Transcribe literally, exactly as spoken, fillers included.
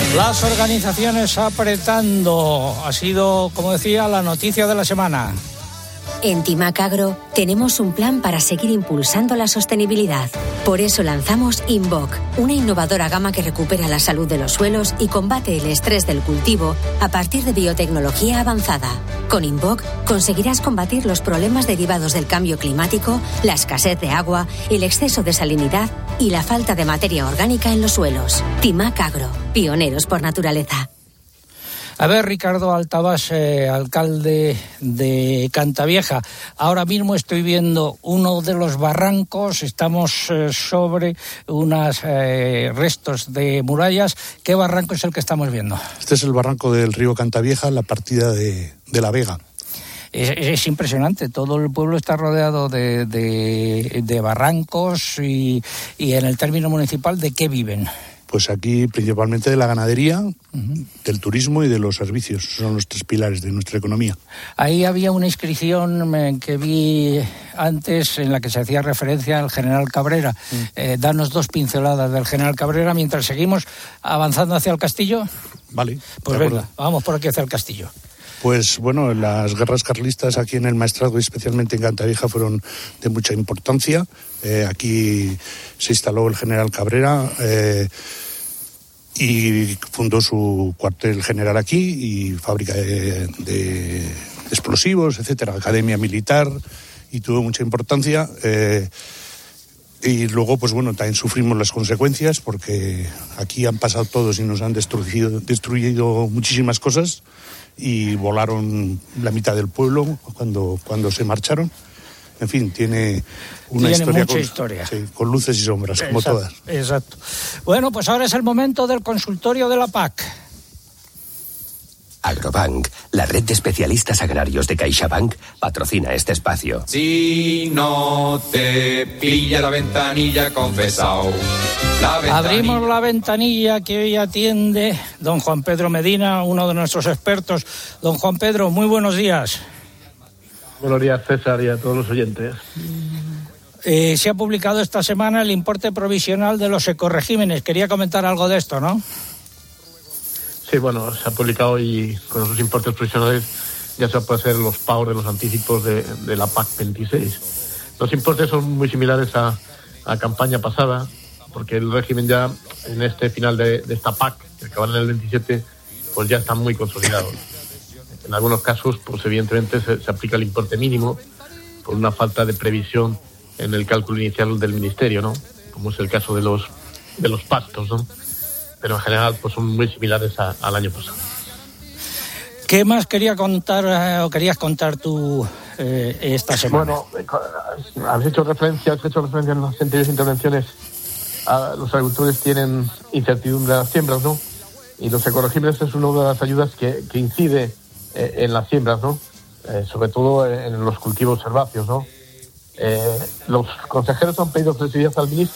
Las organizaciones apretando. Ha sido, como decía, la noticia de la semana. En Timac Agro tenemos un plan para seguir impulsando la sostenibilidad. Por eso lanzamos Invoc, una innovadora gama que recupera la salud de los suelos y combate el estrés del cultivo a partir de biotecnología avanzada. Con Invoc conseguirás combatir los problemas derivados del cambio climático, la escasez de agua, el exceso de salinidad y la falta de materia orgánica en los suelos. Timac Agro, pioneros por naturaleza. A ver, Ricardo Altabás, eh, alcalde de Cantavieja. Ahora mismo estoy viendo uno de los barrancos, estamos eh, sobre unos eh, restos de murallas. ¿Qué barranco es el que estamos viendo? Este es el barranco del río Cantavieja, la partida de, de La Vega. Es, es impresionante, todo el pueblo está rodeado de, de, de barrancos y, y en el término municipal, ¿de qué viven? Pues aquí principalmente de la ganadería, uh-huh. del turismo y de los servicios. Son los tres pilares de nuestra economía. Ahí había una inscripción que vi antes en la que se hacía referencia al general Cabrera. Uh-huh. Eh, danos dos pinceladas del general Cabrera mientras seguimos avanzando hacia el castillo. Vale. Pues venga, vamos por aquí hacia el castillo. Pues bueno, las guerras carlistas aquí en el Maestrazgo y especialmente en Cantavieja fueron de mucha importancia. Eh, aquí se instaló el general Cabrera eh, y fundó su cuartel general aquí y fábrica de, de explosivos, etcétera, academia militar, y tuvo mucha importancia. Eh, y luego, pues bueno, también sufrimos las consecuencias porque aquí han pasado todos y nos han destruido, destruido muchísimas cosas. Y volaron la mitad del pueblo cuando, cuando se marcharon. En fin, tiene una tiene historia, mucha con, historia. Sí, con luces y sombras, como exacto, todas. Exacto. Bueno, pues ahora es el momento del consultorio de la P A C. Agrobank, la red de especialistas agrarios de CaixaBank, patrocina este espacio. Si no te pilla la ventanilla, confesao. La ventanilla. Abrimos la ventanilla que hoy atiende don Juan Pedro Medina, uno de nuestros expertos. Don Juan Pedro, muy buenos días. Buenos días, César, y a todos los oyentes. Eh, se ha publicado esta semana el importe provisional de los ecoregímenes. Quería comentar algo de esto, ¿no? Sí, bueno, se ha publicado y con esos importes provisionales ya se puede hacer los pagos de los anticipos de, de la P A C veintiséis. Los importes son muy similares a la campaña pasada, porque el régimen ya en este final de, de esta P A C, que acaban en el veintisiete, pues ya están muy consolidados. En algunos casos, pues evidentemente se, se aplica el importe mínimo por una falta de previsión en el cálculo inicial del Ministerio, ¿no? Como es el caso de los de los pastos, ¿no? Pero en general pues son muy similares a, al año pasado. ¿Qué más quería contar eh, o querías contar tú eh, esta semana? Bueno, has hecho referencia, has hecho referencia en las anteriores intervenciones a los agricultores tienen incertidumbre de las siembras, ¿no? Y los ecoregímenes es una de las ayudas que, que incide eh, en las siembras, ¿no? Eh, sobre todo en los cultivos herbáceos, ¿no? Eh, los consejeros han pedido flexibilidad al ministro